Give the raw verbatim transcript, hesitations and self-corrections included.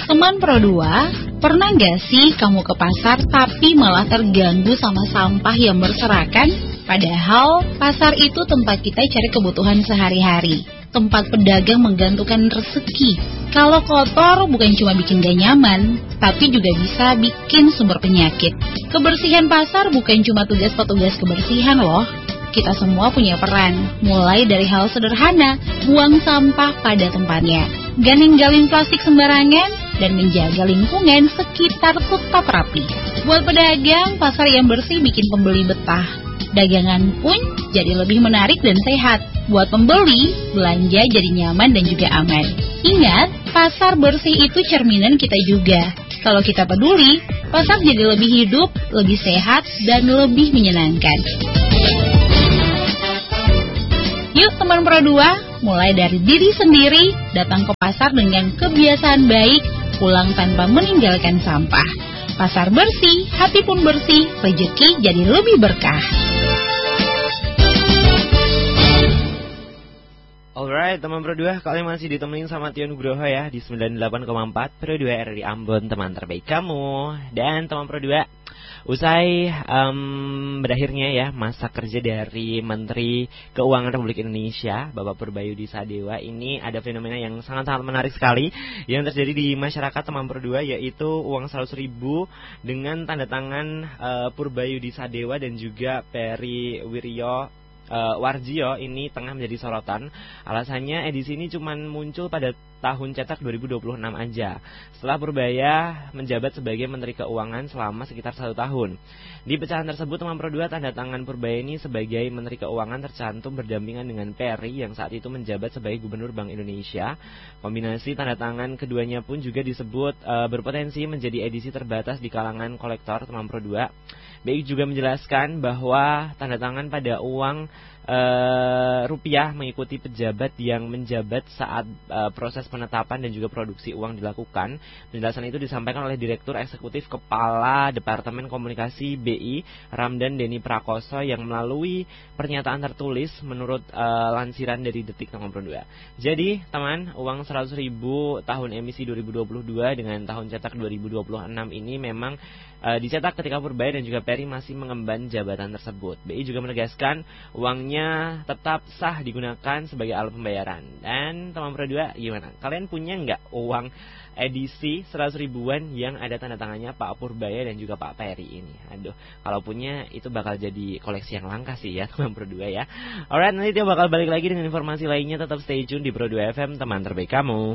Teman Pro dua, pernah gak sih kamu ke pasar tapi malah terganggu sama sampah yang berserakan? Padahal pasar itu tempat kita cari kebutuhan sehari-hari, tempat pedagang menggantungkan rezeki. Kalau kotor bukan cuma bikin gak nyaman, tapi juga bisa bikin sumber penyakit. Kebersihan pasar bukan cuma tugas petugas kebersihan loh. Kita semua punya peran, mulai dari hal sederhana, buang sampah pada tempatnya, gak ninggalin plastik sembarangan, dan menjaga lingkungan sekitar tetap rapi. Buat pedagang, pasar yang bersih bikin pembeli betah. Dagangan pun jadi lebih menarik dan sehat. Buat pembeli, belanja jadi nyaman dan juga aman. Ingat, pasar bersih itu cerminan kita juga. Kalau kita peduli, pasar jadi lebih hidup, lebih sehat, dan lebih menyenangkan. Yuk teman Pro dua, mulai dari diri sendiri, datang ke pasar dengan kebiasaan baik, pulang tanpa meninggalkan sampah. Pasar bersih, hati pun bersih, rezeki jadi lebih berkah. Alright, teman Pro dua, kalian masih ditemenin sama Tio Nugroho ya di sembilan puluh delapan koma empat Pro dua R R I Ambon, teman terbaik kamu. Dan teman Pro dua, usai um, berakhirnya ya masa kerja dari Menteri Keuangan Republik Indonesia Bapak Purbayudi Sadewa, ini ada fenomena yang sangat-sangat menarik sekali yang terjadi di masyarakat teman Pro dua, yaitu uang seratus ribu dengan tanda tangan uh, Purbayudi Sadewa dan juga Peri Wiryo Uh, Warjio ini tengah menjadi sorotan. Alasannya edisi ini cuma muncul pada tahun cetak dua ribu dua puluh enam aja, setelah Purbaya menjabat sebagai Menteri Keuangan selama sekitar satu tahun. Di pecahan tersebut teman Pro dua, tanda tangan Purbaya ini sebagai Menteri Keuangan tercantum berdampingan dengan Peri yang saat itu menjabat sebagai Gubernur Bank Indonesia. Kombinasi tanda tangan keduanya pun juga disebut uh, berpotensi menjadi edisi terbatas di kalangan kolektor teman Pro dua. B I juga menjelaskan bahwa tanda tangan pada uang e, rupiah mengikuti pejabat yang menjabat saat e, proses penetapan dan juga produksi uang dilakukan. Penjelasan itu disampaikan oleh Direktur Eksekutif Kepala Departemen Komunikasi B I, Ramdan Deni Prakoso, yang melalui pernyataan tertulis menurut e, lansiran dari Detik Teman Pro dua. Jadi, teman, uang seratus ribu tahun emisi dua ribu dua puluh dua dengan tahun cetak dua ribu dua puluh enam ini memang e, dicetak ketika Purbaya dan juga Peri masih mengemban jabatan tersebut. B I juga menegaskan uangnya tetap sah digunakan sebagai alat pembayaran. Dan teman Pro dua, gimana? Kalian punya nggak uang edisi seratus ribuan yang ada tanda tangannya Pak Purbaya dan juga Pak Peri ini? Aduh, kalau punya itu bakal jadi koleksi yang langka sih ya teman Pro dua ya. Alright, nanti dia bakal balik lagi dengan informasi lainnya. Tetap stay tune di Pro dua F M, teman terbaik kamu.